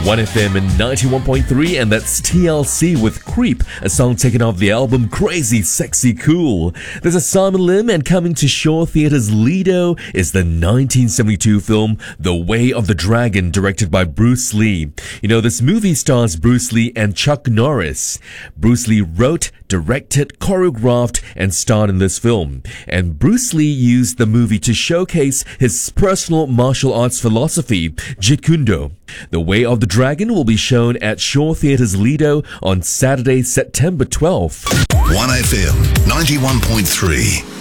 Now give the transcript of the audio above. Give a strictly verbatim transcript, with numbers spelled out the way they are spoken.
one F M and ninety-one point three, and that's T L C with Creep, a song taken off the album Crazy Sexy Cool. There's a Simon Lim, and coming to Shaw Theatre's Lido is the nineteen seventy-two film The Way of the Dragon, directed by Bruce Lee. You know, this movie stars Bruce Lee and Chuck Norris. Bruce Lee wrote, directed, choreographed, and starred in this film. And Bruce Lee used the movie to showcase his personal martial arts philosophy, Jeet Kune Do. The Way of the Dragon will be shown at Shaw Theatre's Lido on Saturday, September twelfth. one F M ninety-one point three